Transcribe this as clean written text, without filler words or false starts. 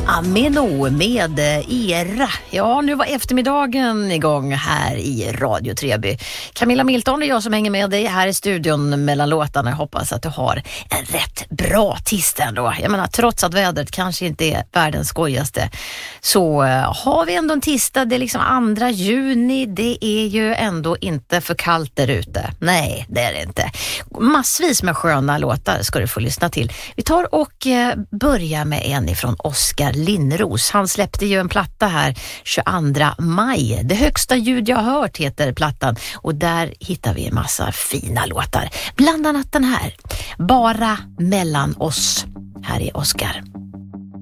Amino med Era. Ja, nu var eftermiddagen igång här i Radio Treby. Camilla Milton är jag som hänger med dig här i studion mellan låtarna. Jag hoppas att du har en rätt bra tisdag ändå. Jag menar, trots att vädret kanske inte är världens skojigaste, så har vi ändå en tisdag. Det är liksom 2 juni. Det är ju ändå inte för kallt där ute. Nej, det är det inte. Massvis med sköna låtar ska du få lyssna till. Vi tar och börjar med en ifrån Oskar Linnros. Han släppte ju en platta här 22 maj. Det högsta ljud jag har hört heter plattan, och där hittar vi en massa fina låtar. Bland annat den här, Bara mellan oss. Här är Oskar.